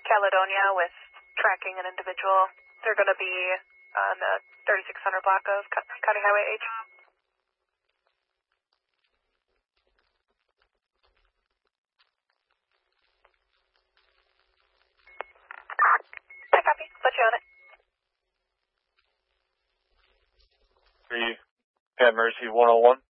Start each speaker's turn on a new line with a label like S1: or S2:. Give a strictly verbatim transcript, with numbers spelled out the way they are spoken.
S1: Caledonia with tracking an individual. They're going to be on the thirty-six hundred block of County Highway H. I copy. Put you on it.
S2: Three, Pat Mercy one oh one.